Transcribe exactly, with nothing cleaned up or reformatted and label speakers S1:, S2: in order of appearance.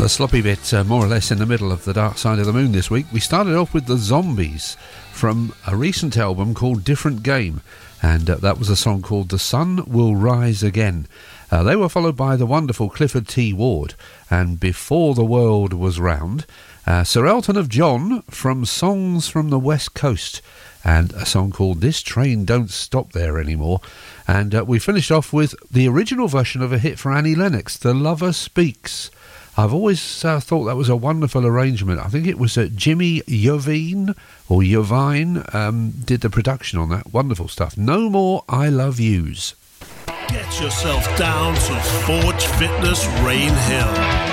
S1: The sloppy bit, uh, more or less in the middle of The Dark Side of the Moon this week. We started off with the Zombies from a recent album called Different Game, and uh, that was a song called The Sun Will Rise Again. Uh, they were followed by the wonderful Clifford T. Ward, and Before the World Was Round, uh, Sir Elton of John from Songs from the West Coast, and a song called This Train Don't Stop There Anymore. And uh, we finished off with the original version of a hit for Annie Lennox, The Lover Speaks. I've always uh, thought that was a wonderful arrangement. I think it was uh, Jimmy Iovine, or Iovine, um, did the production on that. Wonderful stuff. No More I Love Yous.
S2: Get yourself down to Forge Fitness Rain Hill.